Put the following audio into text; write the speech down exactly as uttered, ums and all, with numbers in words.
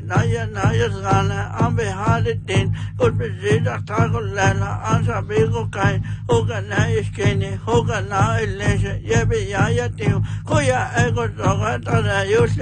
Naya Naya Zana, Ambe Haditin, Udbizida Takolana, Ansa Bigo Kai, Hoga Naiskini, Hoga Nai Lesha, Yebi Yaya Tim, Koya Ego Dogata,